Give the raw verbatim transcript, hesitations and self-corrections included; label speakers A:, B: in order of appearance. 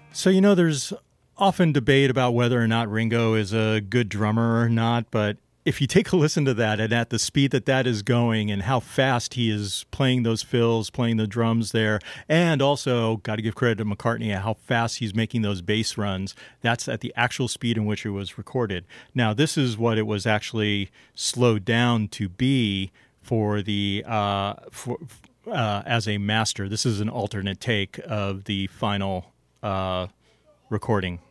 A: So, you know, there's often debate about whether or not Ringo is a good drummer or not, but if you take a listen to that and at the speed that that is going and how fast he is playing those fills, playing the drums there, and also got to give credit to McCartney at how fast he's making those bass runs, that's at the actual speed in which it was recorded. Now, this is what it was actually slowed down to be for the uh, for uh, as a master. This is an alternate take of the final uh, recording.